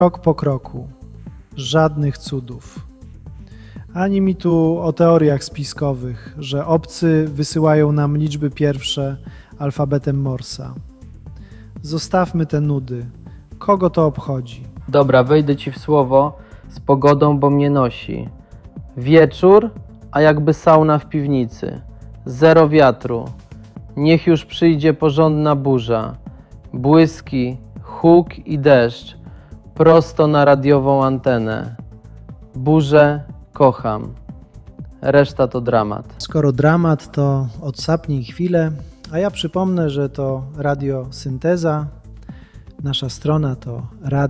Krok po kroku, żadnych cudów. Ani mi tu o teoriach spiskowych, że obcy wysyłają nam liczby pierwsze alfabetem Morsa. Zostawmy te nudy. Kogo to obchodzi? Dobra, wejdę ci w słowo z pogodą, bo mnie nosi. Wieczór, a jakby sauna w piwnicy. Zero wiatru. Niech już przyjdzie porządna burza. Błyski, huk i deszcz. Prosto na radiową antenę. Burzę kocham. Reszta to dramat. Skoro dramat, to odsapnij chwilę, a ja przypomnę, że to Radio Synteza. Nasza strona to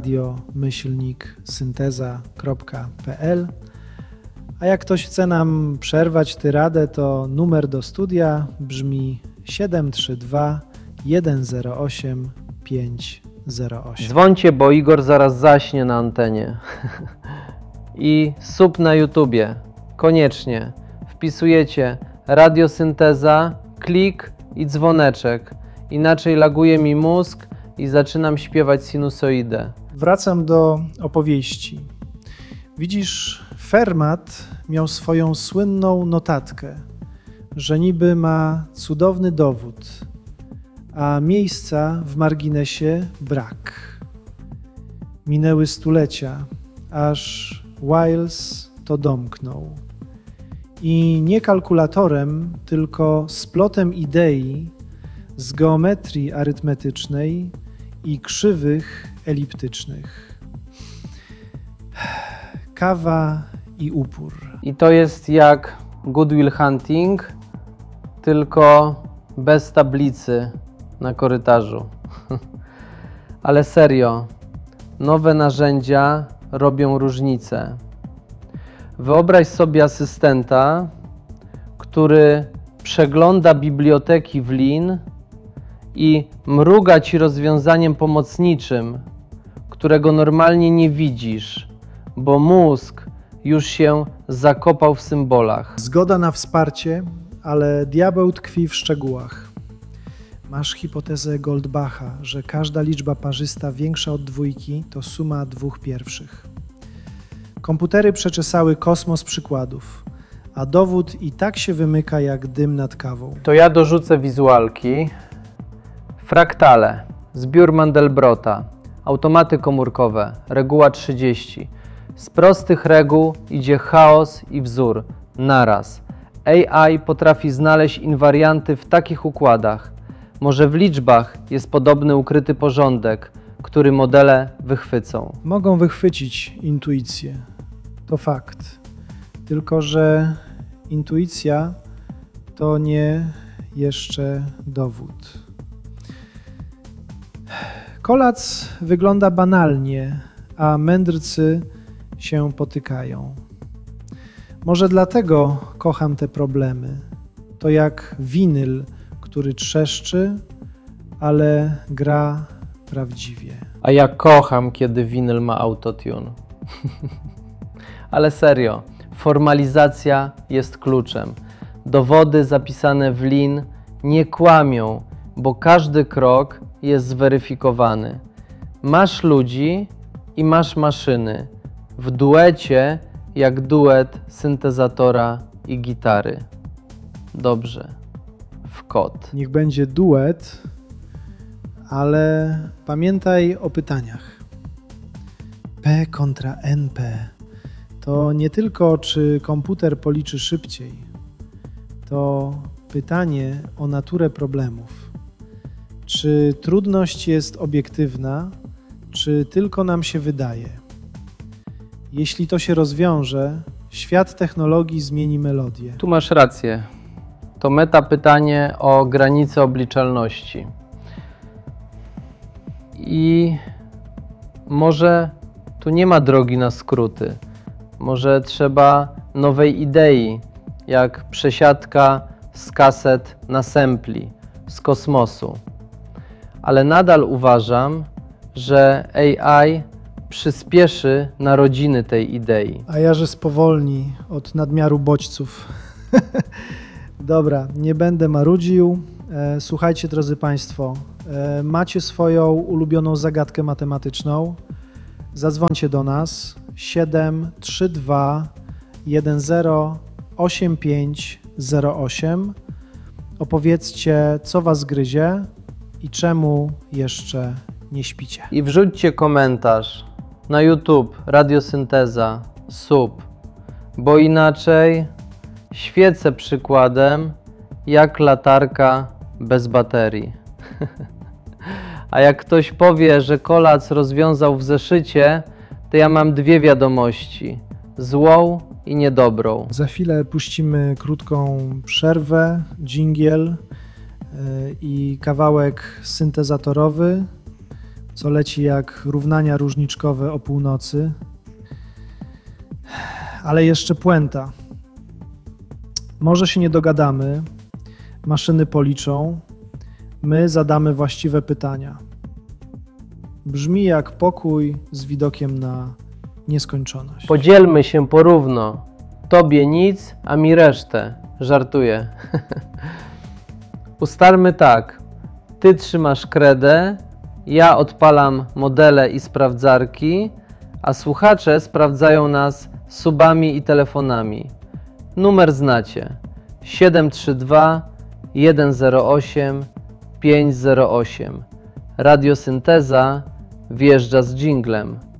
radio-synteza.pl. A jak ktoś chce nam przerwać tyradę, to numer do studia brzmi 732 108 508. Dzwońcie, bo Igor zaraz zaśnie na antenie. I sub na YouTubie. Koniecznie. Wpisujecie Radiosynteza, klik i dzwoneczek. Inaczej laguje mi mózg i zaczynam śpiewać sinusoidę. Wracam do opowieści. Widzisz, Fermat miał swoją słynną notatkę, że niby ma cudowny dowód, a miejsca w marginesie brak. Minęły stulecia, aż Wiles to domknął. I nie kalkulatorem, tylko splotem idei z geometrii arytmetycznej i krzywych eliptycznych. Kawa i upór. I to jest jak Good Will Hunting, tylko bez tablicy na korytarzu. Ale serio, nowe narzędzia robią różnicę. Wyobraź sobie asystenta, który przegląda biblioteki w Lean i mruga ci rozwiązaniem pomocniczym, którego normalnie nie widzisz, bo mózg już się zakopał w symbolach. Zgoda na wsparcie, ale diabeł tkwi w szczegółach. Masz hipotezę Goldbacha, że każda liczba parzysta większa od dwójki to suma dwóch pierwszych. Komputery przeczesały kosmos przykładów, a dowód i tak się wymyka jak dym nad kawą. To ja dorzucę wizualki. Fraktale, zbiór Mandelbrota, automaty komórkowe, reguła 30. Z prostych reguł idzie chaos i wzór, naraz. AI potrafi znaleźć inwarianty w takich układach. Może w liczbach jest podobny ukryty porządek, który modele wychwycą. Mogą wychwycić intuicję. To fakt. Tylko że intuicja to nie jeszcze dowód. Kolac wygląda banalnie, a mędrcy się potykają. Może dlatego kocham te problemy. To jak winyl, który trzeszczy, ale gra prawdziwie. A ja kocham, kiedy winyl ma autotune. Ale serio, formalizacja jest kluczem. Dowody zapisane w Lean nie kłamią, bo każdy krok jest zweryfikowany. Masz ludzi i masz maszyny. W duecie jak duet syntezatora i gitary. Dobrze. W kod. Niech będzie duet, ale pamiętaj o pytaniach. P kontra NP to nie tylko, czy komputer policzy szybciej. To pytanie o naturę problemów. Czy trudność jest obiektywna, czy tylko nam się wydaje? Jeśli to się rozwiąże, świat technologii zmieni melodię. Tu masz rację. To meta pytanie o granice obliczalności. I może tu nie ma drogi na skróty. Może trzeba nowej idei, jak przesiadka z kaset na sampli, z kosmosu. Ale nadal uważam, że AI przyspieszy narodziny tej idei. A ja, że spowolni od nadmiaru bodźców. Dobra, nie będę marudził. Słuchajcie, drodzy Państwo, macie swoją ulubioną zagadkę matematyczną. zadzwońcie do nas 732 108508. Opowiedzcie, co was gryzie i czemu jeszcze nie śpicie. I wrzućcie komentarz na YouTube Radiosynteza, sub, bo inaczej świecę przykładem jak latarka bez baterii. A jak ktoś powie, że kolac rozwiązał w zeszycie, to ja mam dwie wiadomości, złą i niedobrą. Za chwilę puścimy krótką przerwę, dżingiel i kawałek syntezatorowy, co leci jak równania różniczkowe o północy. Ale jeszcze puenta. Może się nie dogadamy, maszyny policzą, my zadamy właściwe pytania. Brzmi jak pokój z widokiem na nieskończoność. Podzielmy się porówno. Tobie nic, a mi resztę. Żartuję. Ustalmy tak. Ty trzymasz kredę, ja odpalam modele i sprawdzarki, a słuchacze sprawdzają nas subami i telefonami. Numer znacie. 732 108 508. Radiosynteza wjeżdża z dżinglem.